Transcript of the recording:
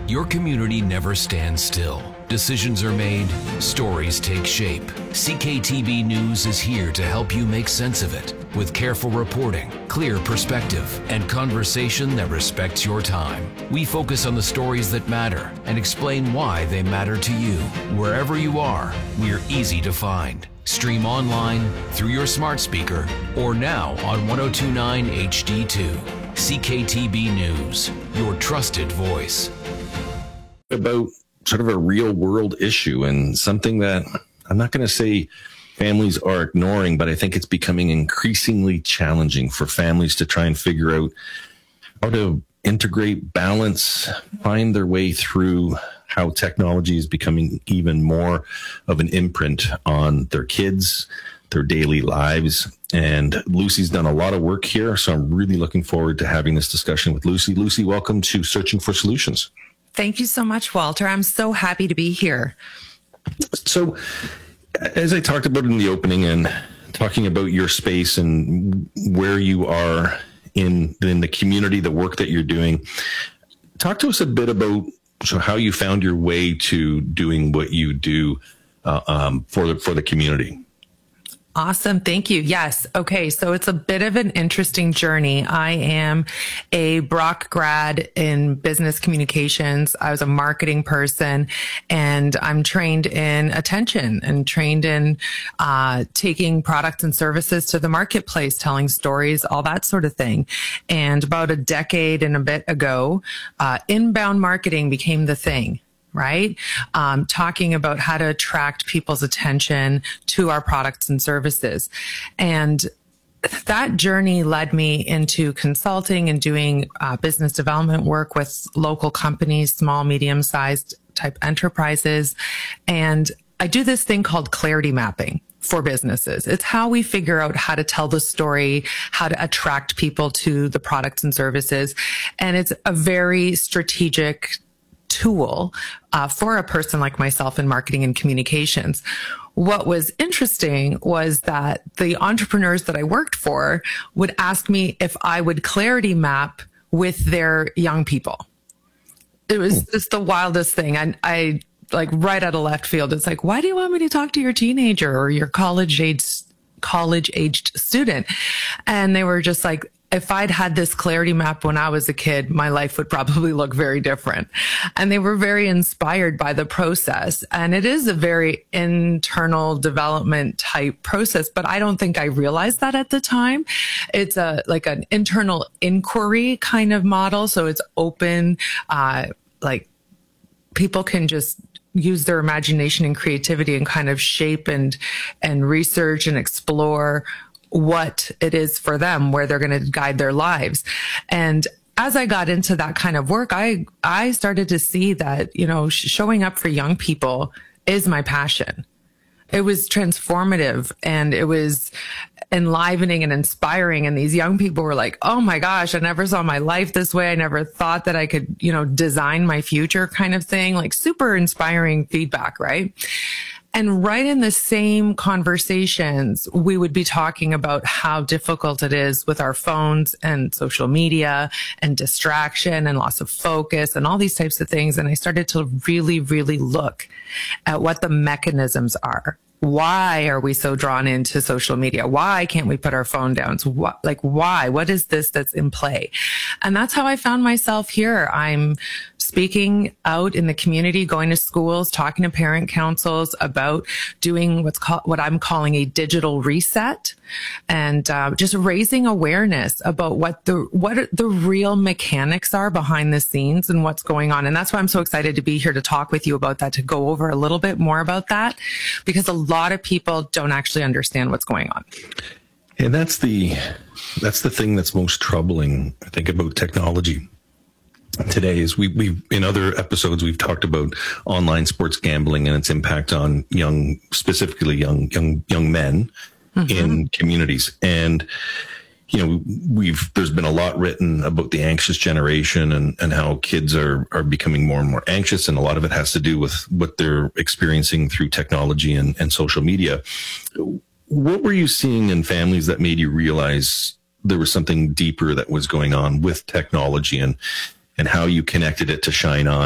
Your community never stands still. Decisions are made, stories take shape. CKTB News is here to help you make sense of it with careful reporting, clear perspective, and conversation that respects your time. We focus on the stories that matter and explain why they matter to you. Wherever you are, we're easy to find. Stream online, through your smart speaker, or now on 1029 HD2. CKTB News, your trusted voice. About sort of a real world issue and something that I'm not going to say families are ignoring, but I think it's becoming increasingly challenging for families to try and figure out how to integrate, balance, find their way through how technology is becoming even more of an imprint on their kids, their daily lives. And Lucy's done a lot of work here, so I'm really looking forward to having this discussion with Lucy. Lucy, welcome to Searching for Solutions. Thank you so much, Walter. I'm so happy to be here. So, as I talked about in the opening and talking about your space and where you are in the community, the work that you're doing, talk to us a bit about how you found your way to doing what you do for the community. Awesome. Thank you. Yes. Okay. So it's a bit of an interesting journey. I am a Brock grad in business communications. I was a marketing person, and I'm trained in attention and trained in taking products and services to the marketplace, telling stories, all that sort of thing. And about a decade and a bit ago, inbound marketing became the thing. Right? Talking about how to attract people's attention to our products and services. And that journey led me into consulting and doing business development work with local companies, small, medium-sized type enterprises. And I do this thing called clarity mapping for businesses. It's how we figure out how to tell the story, how to attract people to the products and services. And it's a very strategic tool for a person like myself in marketing and communications. What was interesting was that the entrepreneurs that I worked for would ask me if I would clarity map with their young people. It was just the wildest thing. I like right out of left field. It's like, why do you want me to talk to your teenager or your college-aged student? And they were just like, if I'd had this clarity map when I was a kid, my life would probably look very different. And they were very inspired by the process. And it is a very internal development type process, but I don't think I realized that at the time. It's like an internal inquiry kind of model. So it's open, like people can just use their imagination and creativity and kind of shape and research and explore what it is for them, where they're going to guide their lives. And as I got into that kind of work, I started to see that, showing up for young people is my passion. It was transformative and it was enlivening and inspiring. And these young people were like, oh my gosh, I never saw my life this way. I never thought that I could, design my future kind of thing, like super inspiring feedback, right? And right in the same conversations, we would be talking about how difficult it is with our phones and social media and distraction and loss of focus and all these types of things. And I started to really, really look at what the mechanisms are. Why are we so drawn into social media? Why can't we put our phone down? So why? What is this that's in play? And that's how I found myself here. I'm speaking out in the community, going to schools, talking to parent councils about doing what I'm calling a digital reset, and just raising awareness about what the real mechanics are behind the scenes and what's going on. And that's why I'm so excited to be here to talk with you about that, to go over a little bit more about that, because a lot of people don't actually understand what's going on. And that's the thing that's most troubling, I think, about technology today. Is we in other episodes we've talked about online sports gambling and its impact on specifically young men in communities. And there's been a lot written about the anxious generation and how kids are becoming more and more anxious, and a lot of it has to do with what they're experiencing through technology and social media. What were you seeing in families that made you realize there was something deeper that was going on with technology, and how you connected it to Shine On